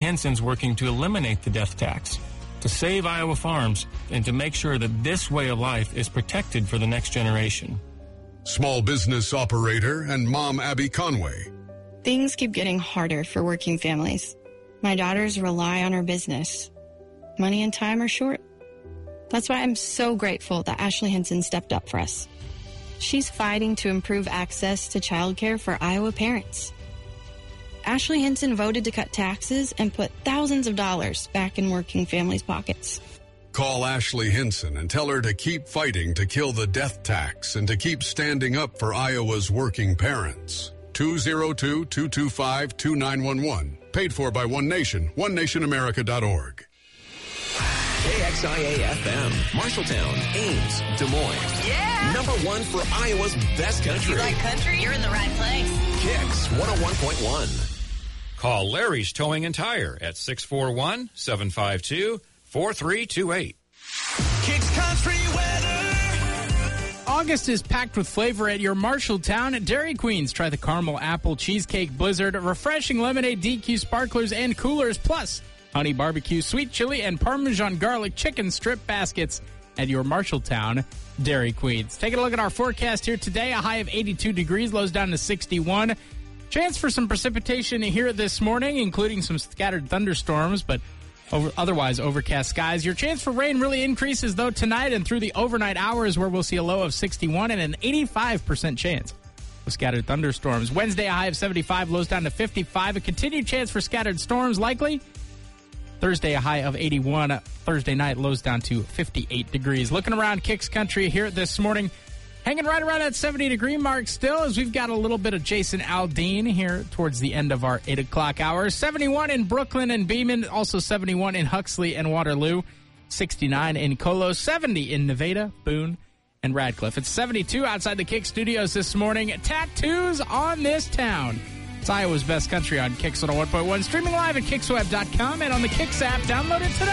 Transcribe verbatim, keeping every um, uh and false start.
Henson's working to eliminate the death tax, to save Iowa farms, and to make sure that this way of life is protected for the next generation. Small business operator and mom Abby Conway. Things keep getting harder for working families. My daughters rely on our business. Money and time are short. That's why I'm so grateful that Ashley Hinson stepped up for us. She's fighting to improve access to childcare for Iowa parents. Ashley Hinson voted to cut taxes and put thousands of dollars back in working families' pockets. Call Ashley Hinson and tell her to keep fighting to kill the death tax and to keep standing up for Iowa's working parents. two oh two, two two five, two nine one one. Paid for by One Nation, one nation america dot org. K X I A F M, Marshalltown, Ames, Des Moines. Yeah! Number one for Iowa's best country. You like country? You're in the right place. Kicks one oh one point one. Call Larry's Towing and Tire at six four one, seven five two, four three two eight. Kicks Country Weather. August is packed with flavor at your Marshalltown at Dairy Queen's. Try the caramel apple cheesecake blizzard, refreshing lemonade D Q sparklers and coolers, plus honey barbecue, sweet chili, and Parmesan garlic chicken strip baskets at your Marshalltown Dairy Queens. Taking a look at our forecast here today, a high of eighty-two degrees, lows down to sixty-one. Chance for some precipitation here this morning, including some scattered thunderstorms, but over, otherwise overcast skies. Your chance for rain really increases, though, tonight and through the overnight hours, where we'll see a low of sixty-one and an eighty-five percent chance of scattered thunderstorms. Wednesday, a high of seventy-five, lows down to fifty-five. A continued chance for scattered storms likely. Thursday, a high of eighty-one. Thursday night, lows down to fifty-eight degrees. Looking around Kicks Country here this morning, hanging right around that seventy-degree mark still, as we've got a little bit of Jason Aldean here towards the end of our eight o'clock hour. seventy-one in Brooklyn and Beeman, also seventy-one in Huxley and Waterloo, sixty-nine in Colo, seventy in Nevada, Boone, and Radcliffe. It's seventy-two outside the Kick Studios this morning. Tattoos on this town. It's Iowa's best country on Kicks one oh one point one. Streaming live at kicks web dot com and on the Kicks app. Download it today.